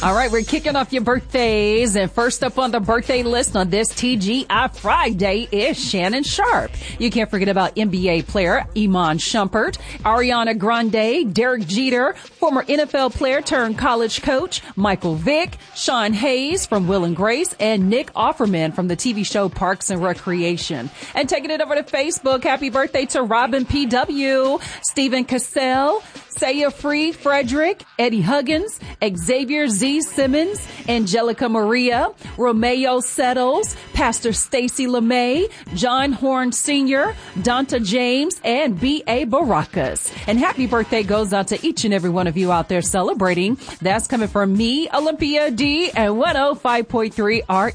All right, we're kicking off your birthdays. And first up on the birthday list on this TGI Friday is Shannon Sharp. You can't forget about NBA player Iman Shumpert, Ariana Grande, Derek Jeter, former NFL player turned college coach Michael Vick, Sean Hayes from Will and Grace, and Nick Offerman from the TV show Parks and Recreation. And taking it over to Facebook, happy birthday to Robin P.W., Stephen Cassell, Saya Free Frederick, Eddie Huggins, Xavier Z. Simmons, Angelica Maria, Romeo Settles, Pastor Stacy LeMay, John Horn Sr., Donta James, and B.A. Baracus. And happy birthday goes out to each and every one of you out there celebrating. That's coming from me, Olympia D, and 105.3 R.